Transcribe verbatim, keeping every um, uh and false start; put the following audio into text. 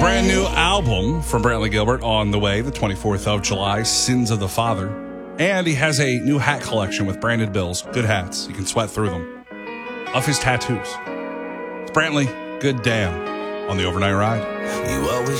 brand new album from Brantley Gilbert on the way, the twenty-fourth of July, Sins of the Father. And he has a new hat collection with branded bills. Good hats. You can sweat through them. Of his tattoos. It's Brantley, Good Damn, on the Overnight Ride. You always